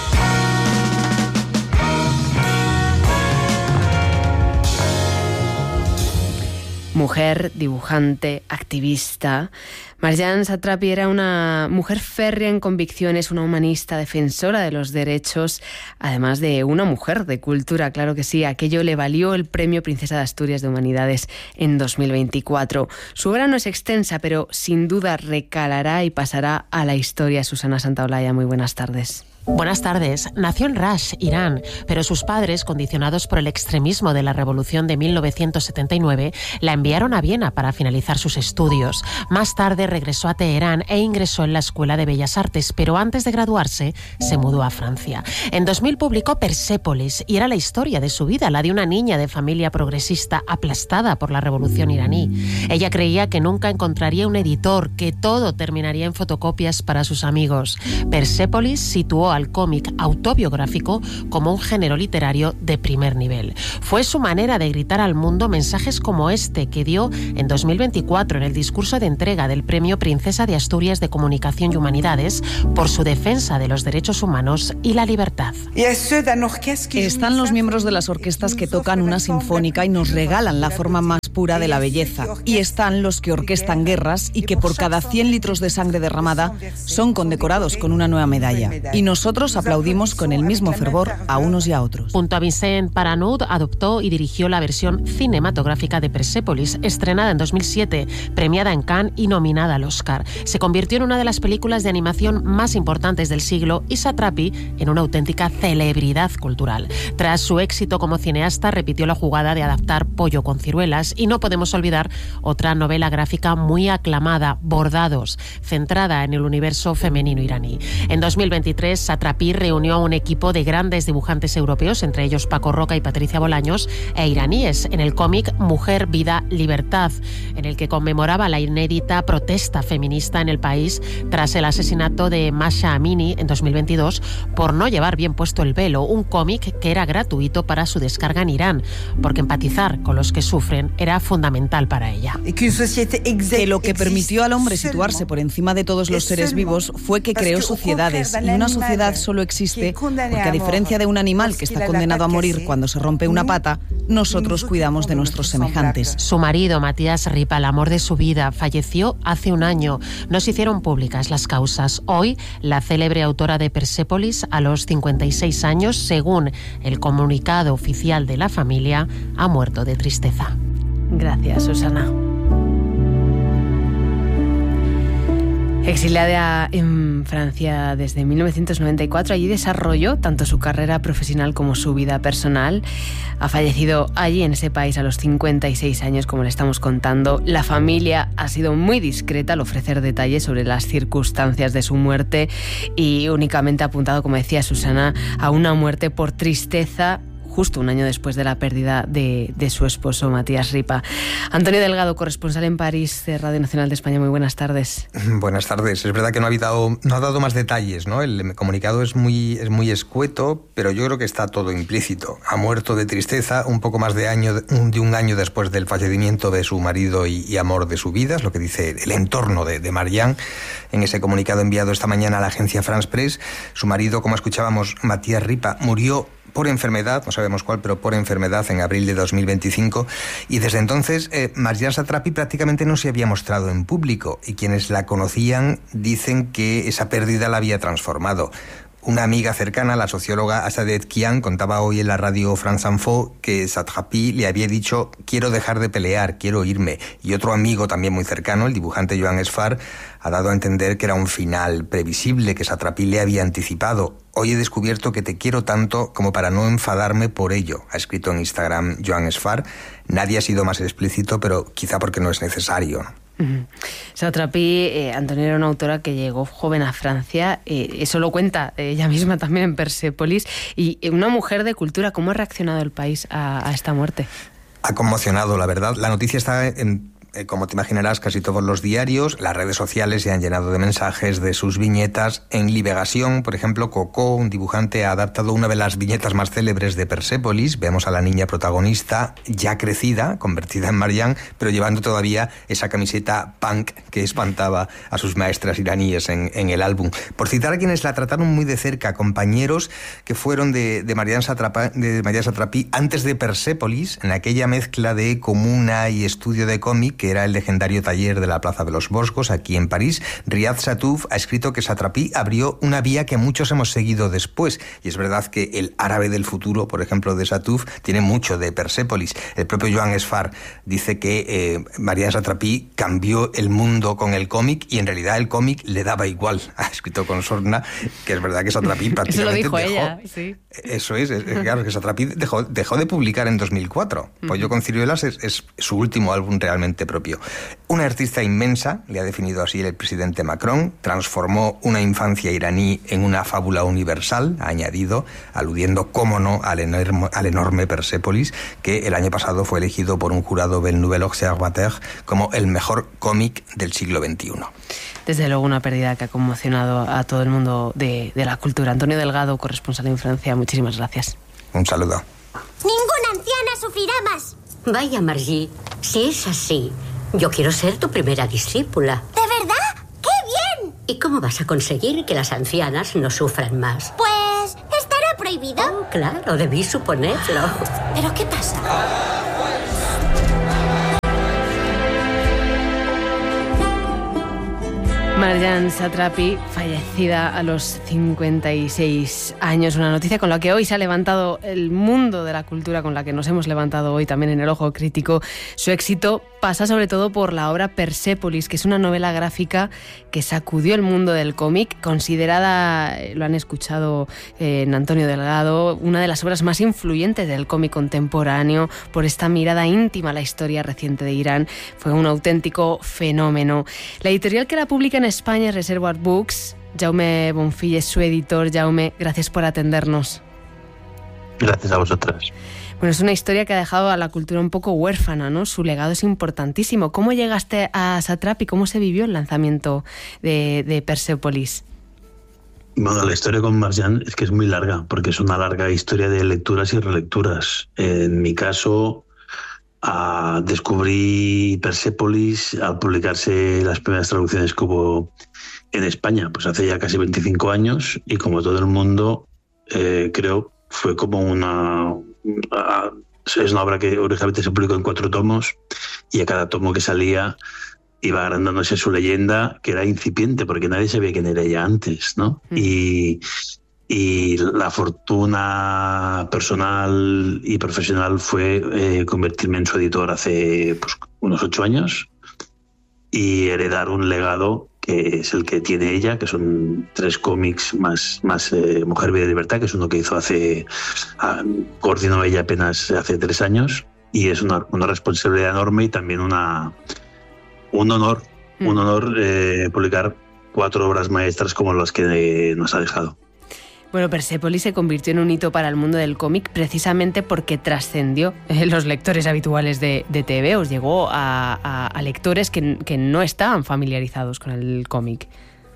Mujer, dibujante, activista. Marjane Satrapi era una mujer férrea en convicciones, una humanista, defensora de los derechos, además de una mujer de cultura, claro que sí. Aquello le valió el Premio Princesa de Asturias de Humanidades en dos mil veinticuatro. Su obra no es extensa, pero sin duda recalará y pasará a la historia. Susana Santaolalla, muy buenas tardes. Buenas tardes. Nació en Rash, Irán, pero sus padres, condicionados por el extremismo de la revolución de mil novecientos setenta y nueve, la enviaron a Viena para finalizar sus estudios. Más tarde regresó a Teherán e ingresó en la Escuela de Bellas Artes, pero antes de graduarse se mudó a Francia. En dos mil publicó Persépolis y era la historia de su vida, la de una niña de familia progresista aplastada por la revolución iraní. Ella creía que nunca encontraría un editor, que todo terminaría en fotocopias para sus amigos. Persépolis situó al cómic autobiográfico como un género literario de primer nivel. Fue su manera de gritar al mundo mensajes como este que dio en dos mil veinticuatro en el discurso de entrega del Premio Princesa de Asturias de Comunicación y Humanidades por su defensa de los derechos humanos y la libertad. Están los miembros de las orquestas que tocan una sinfónica y nos regalan la forma más pura de la belleza. Y están los que orquestan guerras y que por cada cien litros de sangre derramada son condecorados con una nueva medalla. Y nosotros aplaudimos con el mismo fervor a unos y a otros. Junto a Vincent Paranud adoptó y dirigió la versión cinematográfica de Persépolis, estrenada en dos mil siete, premiada en Cannes y nominada al Oscar. Se convirtió en una de las películas de animación más importantes del siglo y Satrapi en una auténtica celebridad cultural. Tras su éxito como cineasta, repitió la jugada de adaptar Pollo con ciruelas y no podemos olvidar otra novela gráfica muy aclamada, Bordados, centrada en el universo femenino iraní. En dos mil veintitrés, Satrapi reunió a un equipo de grandes dibujantes europeos, entre ellos Paco Roca y Patricia Bolaños, e iraníes, en el cómic Mujer, Vida, Libertad, en el que conmemoraba la inédita protesta feminista en el país tras el asesinato de Masha Amini en dos mil veintidós por no llevar bien puesto el velo, un cómic que era gratuito para su descarga en Irán, porque empatizar con los que sufren era fundamental para ella. Que lo que permitió al hombre situarse por encima de todos los seres vivos fue que creó sociedades, y una sociedad solo existe porque, a diferencia de un animal que está condenado a morir cuando se rompe una pata, nosotros cuidamos de nuestros semejantes. Su marido, Matías Ripa, el amor de su vida, falleció hace un año. No se hicieron públicas las causas. Hoy, la célebre autora de Persépolis, a los cincuenta y seis años, según el comunicado oficial de la familia, ha muerto de tristeza. Gracias, Susana. Exiliada en Francia desde mil novecientos noventa y cuatro, allí desarrolló tanto su carrera profesional como su vida personal. Ha fallecido allí en ese país a los cincuenta y seis años, como le estamos contando. La familia ha sido muy discreta al ofrecer detalles sobre las circunstancias de su muerte y únicamente ha apuntado, como decía Susana, a una muerte por tristeza, justo un año después de la pérdida de, de su esposo, Matías Ripa. Antonio Delgado, corresponsal en París de Radio Nacional de España, muy buenas tardes. Buenas tardes. Es verdad que no ha, dado, no ha dado más detalles, ¿no? El comunicado es muy, es muy escueto, pero yo creo que está todo implícito. Ha muerto de tristeza un poco más de, año, de un año después del fallecimiento de su marido y, y amor de su vida, es lo que dice el entorno de, de Marjane en ese comunicado enviado esta mañana a la agencia France Press. Su marido, como escuchábamos, Matías Ripa, murió por enfermedad, no sabemos cuál, pero por enfermedad en abril de dos mil veinticinco, y desde entonces eh, Marjane Satrapi prácticamente no se había mostrado en público, y quienes la conocían dicen que esa pérdida la había transformado. Una amiga cercana, la socióloga Asadet Kian, contaba hoy en la radio France Info que Satrapi le había dicho: quiero dejar de pelear, quiero irme. Y otro amigo también muy cercano, el dibujante Joan Esfar, ha dado a entender que era un final previsible, que Satrapi le había anticipado. Hoy he descubierto que te quiero tanto como para no enfadarme por ello, ha escrito en Instagram Joan Esfar. Nadie ha sido más explícito, pero quizá porque no es necesario, ¿no? Uh-huh. Satrapi, eh, Antonio, era una autora que llegó joven a Francia, eh, eso lo cuenta ella misma también en Persépolis, y eh, una mujer de cultura. ¿Cómo ha reaccionado el país a, a esta muerte? Ha conmocionado, la verdad. La noticia está en eh, como te imaginarás, casi todos los diarios, las redes sociales se han llenado de mensajes de sus viñetas. En Liberación, por ejemplo, Coco, un dibujante, ha adaptado una de las viñetas más célebres de Persépolis. Vemos a la niña protagonista ya crecida, convertida en Marianne, pero llevando todavía esa camiseta punk que espantaba a sus maestras iraníes en, en el álbum. Por citar a quienes la trataron muy de cerca, compañeros que fueron de, de Marianne Satrapi, de Marianne Satrapi antes de Persépolis, en aquella mezcla de comuna y estudio de cómic que era el legendario taller de la Plaza de los Boscos, aquí en París. Riyad Sattouf ha escrito que Satrapi abrió una vía que muchos hemos seguido después, y es verdad que el árabe del futuro, por ejemplo, de Sattouf, tiene mucho de Persépolis. El propio Joan Sfar dice que eh, Marianne Satrapi cambió el mundo con el cómic, y en realidad el cómic le daba igual. Ha escrito con sorna que es verdad que Satrapi prácticamente Eso lo dijo dejó, ella, sí. Eso es, es claro, que Satrapi dejó, dejó de publicar en dos mil cuatro. Pollo con ciruelas es, es su último álbum realmente propio. Una artista inmensa, le ha definido así el presidente Macron, transformó una infancia iraní en una fábula universal, ha añadido, aludiendo, cómo no, al enorme, al enorme Persépolis, que el año pasado fue elegido por un jurado del Nouvel Observateur como el mejor cómic del siglo veintiuno. Desde luego una pérdida que ha conmocionado a todo el mundo de, de la cultura. Antonio Delgado, corresponsal en Francia, muchísimas gracias. Un saludo. Ninguna anciana sufrirá más. Vaya, Margie, si es así, yo quiero ser tu primera discípula. ¿De verdad? ¡Qué bien! ¿Y cómo vas a conseguir que las ancianas no sufran más? Pues, ¿estará prohibido? Oh, claro, debí suponerlo. ¿Pero qué pasa? Marianne Satrapi, fallecida a los cincuenta y seis años. Una noticia con la que hoy se ha levantado el mundo de la cultura, con la que nos hemos levantado hoy también en el Ojo Crítico. Su éxito pasa sobre todo por la obra Persépolis, que es una novela gráfica que sacudió el mundo del cómic, considerada, lo han escuchado eh, en Antonio Delgado, una de las obras más influyentes del cómic contemporáneo, por esta mirada íntima a la historia reciente de Irán. Fue un auténtico fenómeno. La editorial que la publica en España es Reservoir Books. Jaume Bonfill es su editor. Jaume, gracias por atendernos. Gracias a vosotras. Bueno, es una historia que ha dejado a la cultura un poco huérfana, ¿no? Su legado es importantísimo. ¿Cómo llegaste a Satrapi? ¿Cómo se vivió el lanzamiento de, de Persépolis? Bueno, la historia con Marianne es que es muy larga, porque es una larga historia de lecturas y relecturas. En mi caso, uh, descubrí Persépolis al publicarse las primeras traducciones que hubo en España, pues hace ya casi veinticinco años, y como todo el mundo, eh, creo, fue como una... Es una obra que originalmente se publicó en cuatro tomos, y a cada tomo que salía iba agrandándose su leyenda, que era incipiente porque nadie sabía quién era ella antes, ¿no? Mm. Y, y la fortuna personal y profesional fue eh, convertirme en su editor hace pues, unos ocho años y heredar un legado que es el que tiene ella, que son tres cómics más, más eh, Mujer, Vida y Libertad, que es uno que hizo hace, ah, coordinó ella apenas hace tres años, y es una, una responsabilidad enorme y también una, un honor, mm. un honor eh, publicar cuatro obras maestras como las que eh, nos ha dejado. Bueno, Persépolis se convirtió en un hito para el mundo del cómic precisamente porque trascendió los lectores habituales de, de T V. Os llegó a, a, a lectores que, que no estaban familiarizados con el cómic.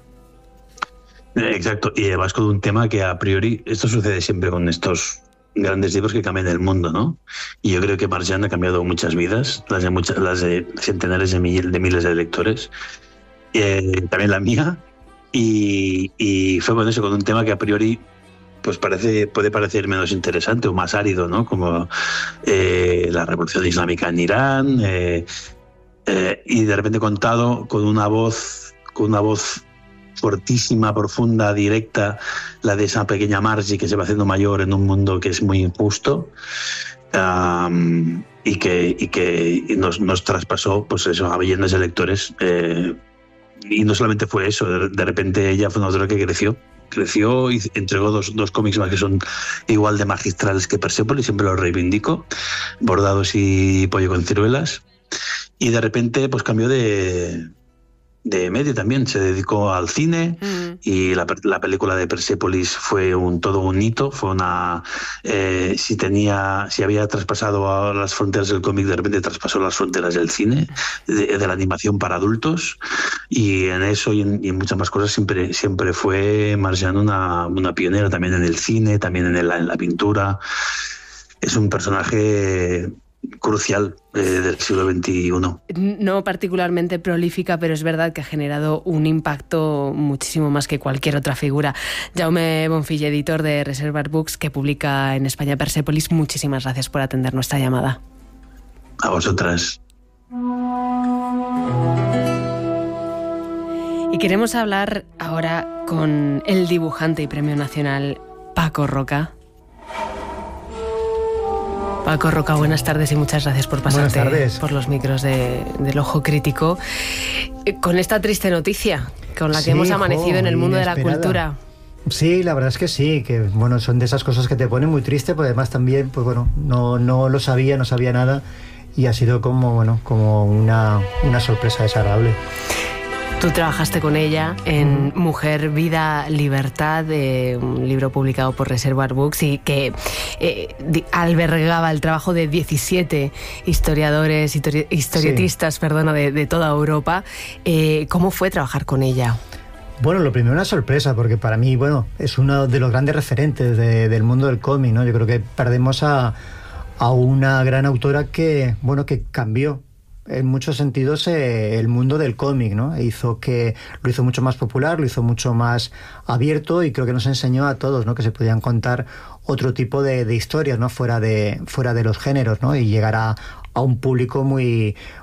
Exacto, y además con un tema que a priori, esto sucede siempre con estos grandes libros que cambian el mundo, ¿no? Y yo creo que Marianne ha cambiado muchas vidas, las de, muchas, las de centenares de, mil, de miles de lectores, eh, también la mía. Y, y fue con eso, con un tema que a priori pues parece, puede parecer menos interesante o más árido, ¿no? Como eh, la revolución islámica en Irán, eh, eh, y de repente contado con una voz, con una voz fortísima, profunda, directa, la de esa pequeña Margie que se va haciendo mayor en un mundo que es muy injusto. Um, y que, y que nos, nos traspasó pues eso, a millones de lectores. Eh, Y no solamente fue eso, de repente ella fue una autora que creció, creció y entregó dos, dos cómics más que son igual de magistrales que Persépolis, siempre los reivindico, Bordados y Pollo con ciruelas, y de repente pues cambió de, de medio también, se dedicó al cine mm. y la, la película de Persépolis fue un todo un hito, fue una eh, si tenía si había traspasado las fronteras del cómic, de repente traspasó las fronteras del cine, de, de la animación para adultos, y en eso y en, y en muchas más cosas siempre siempre fue Marjane una, una pionera también en el cine, también en, el, en la pintura. Es un personaje crucial eh, del siglo veintiuno. No particularmente prolífica, pero es verdad que ha generado un impacto muchísimo más que cualquier otra figura. Jaume Bonfill, editor de Reservoir Books, que publica en España Persépolis, muchísimas gracias por atender nuestra llamada. A vosotras. Y queremos hablar ahora con el dibujante y Premio Nacional Paco Roca. Paco Roca, buenas tardes y muchas gracias por pasarte por los micros de, del Ojo Crítico. Con esta triste noticia con la que sí, hemos amanecido jo, en el mundo inesperada. de la cultura. Sí, la verdad es que sí, que bueno, son de esas cosas que te ponen muy triste, porque además también, pues bueno, no, no lo sabía, no sabía nada, y ha sido como, bueno, como una, una sorpresa desagradable. Tú trabajaste con ella en Mujer, Vida, Libertad, eh, un libro publicado por Reservoir Books y que eh, albergaba el trabajo de diecisiete historiadores, histori- historietistas sí. perdona, de, de toda Europa. Eh, ¿Cómo fue trabajar con ella? Bueno, lo primero una sorpresa, porque para mí, bueno, es uno de los grandes referentes de, del mundo del cómic, ¿no? Yo creo que perdemos a, a una gran autora que, bueno, que cambió en muchos sentidos eh, el mundo del cómic, ¿no? Hizo que lo hizo mucho más popular, lo hizo mucho más abierto, y creo que nos enseñó a todos, ¿no? Que se podían contar otro tipo de, de historias, ¿no? Fuera de fuera de los géneros, ¿no? Y llegar a, a un público muy